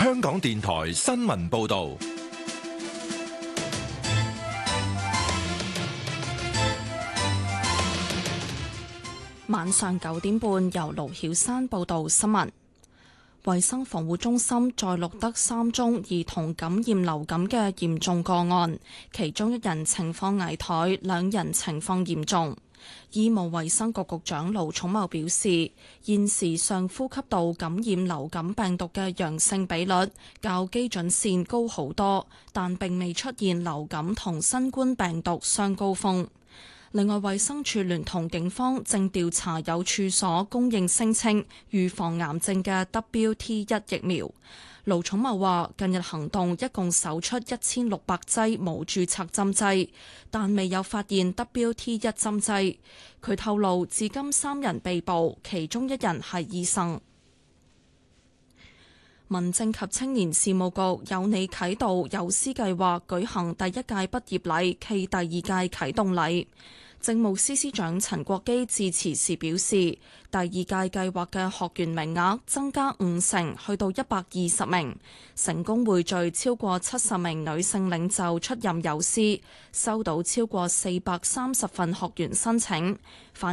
香港電台新聞報道。 晚上9點半，由盧曉珊報道新聞。衛生防護中心再錄得3宗兒童感染流感嘅嚴重個案，其中1人情況危殆，2人情況嚴重。醫務衛生局局長盧寵茂表示，現時上呼吸道感染流感病毒嘅陽性比率較基準線高好多，但並未出現流感同新冠病毒雙高峰。另外，衛生署聯同警方正調查有處所供應聲稱預防癌症嘅 WT1 疫苗。盧寵茂話：近日行動一共搜出1600劑無註冊針劑，但未有發現 WT1 針劑。佢透露，至今3人被捕，其中1人係醫生。民政及青年事務局有你啟導有師計劃舉行第1屆畢業禮暨第2屆啟動禮。政務司司長陳國基致辭時表示，第2屆計劃嘅學員名額增加5成，去到120名，成功匯聚超過70名女性領袖出任有師，收到超過430份學員申請。